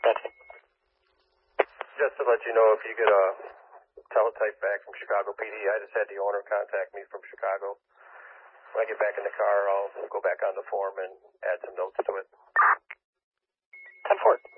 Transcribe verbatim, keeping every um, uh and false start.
Gotcha. Just to let you know, if you get a teletype back from Chicago P D, I just had the owner contact me from Chicago. When I get back in the car, I'll go back on the form and add some notes to it. ten four.